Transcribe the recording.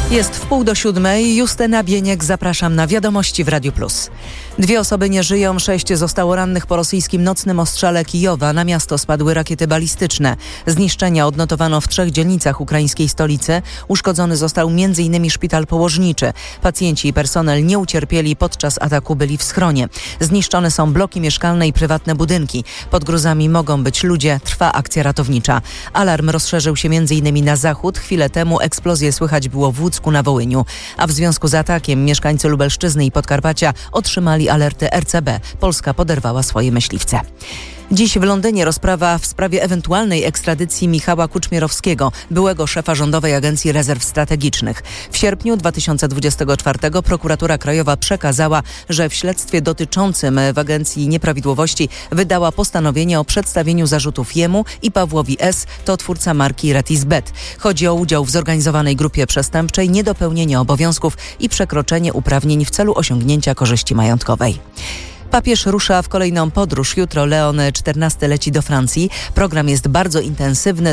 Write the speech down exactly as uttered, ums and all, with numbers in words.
Jest w pół do siódmej. Justyna Bieniek, zapraszam na Wiadomości w Radiu Plus. Dwie osoby nie żyją, sześć zostało rannych po rosyjskim nocnym ostrzale Kijowa. Na miasto spadły rakiety balistyczne. Zniszczenia odnotowano w trzech dzielnicach ukraińskiej stolicy. Uszkodzony został między innymi szpital położniczy. Pacjenci i personel nie ucierpieli, podczas ataku byli w schronie. Zniszczone są bloki mieszkalne i prywatne budynki. Pod gruzami mogą być ludzie. Trwa akcja ratownicza. Alarm rozszerzył się między innymi na zachód. Chwilę temu eksplozję słychać było w Łódzku na Wołyniu. A w związku z atakiem mieszkańcy Lubelszczyzny i Podkarpacia otrzymali alerty R C B. Polska poderwała swoje myśliwce. Dziś w Londynie rozprawa w sprawie ewentualnej ekstradycji Michała Kuczmierowskiego, byłego szefa Rządowej Agencji Rezerw Strategicznych. W sierpniu dwa tysiące dwudziestego czwartego prokuratura krajowa przekazała, że w śledztwie dotyczącym w agencji nieprawidłowości wydała postanowienie o przedstawieniu zarzutów jemu i Pawłowi S., to twórca marki Retisbet. Chodzi o udział w zorganizowanej grupie przestępczej, niedopełnienie obowiązków i przekroczenie uprawnień w celu osiągnięcia korzyści majątkowej. Papież rusza w kolejną podróż. Jutro Leon czternasty leci do Francji. Program jest bardzo intensywny.